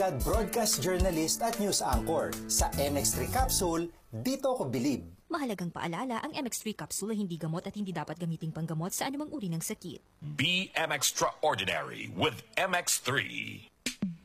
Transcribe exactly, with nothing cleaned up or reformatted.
Broadcast journalist at news anchor sa M X three Capsule, dito ko bilib. Mahalagang paalala, ang M X three capsule ay hindi gamot at hindi dapat gamiting panggamot sa anumang uri ng sakit. Be M Extraordinary with M X three.